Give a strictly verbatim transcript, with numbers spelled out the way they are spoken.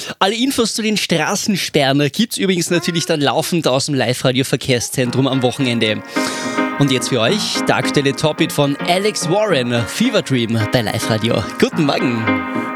Alle Infos zu den Straßensperren gibt's übrigens natürlich dann laufend aus dem Live-Radio-Verkehrszentrum am Wochenende. Und jetzt für euch der aktuelle Top-Hit von Alex Warren, Fever Dream bei Live-Radio. Guten Morgen.